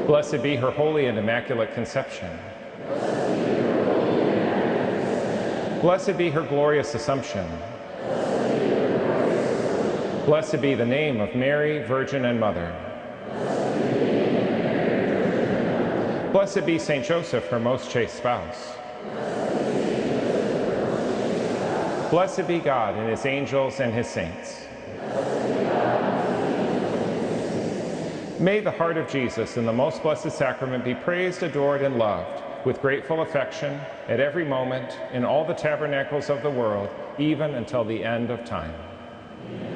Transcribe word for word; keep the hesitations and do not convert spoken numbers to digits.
Blessed be her holy and immaculate conception. Blessed be her glorious assumption. Blessed be the name of Mary, Virgin and Mother. Blessed be Saint Joseph, her most chaste spouse. Blessed be God and his angels and his saints. May the heart of Jesus in the most blessed sacrament be praised, adored, and loved with grateful affection at every moment in all the tabernacles of the world, even until the end of time.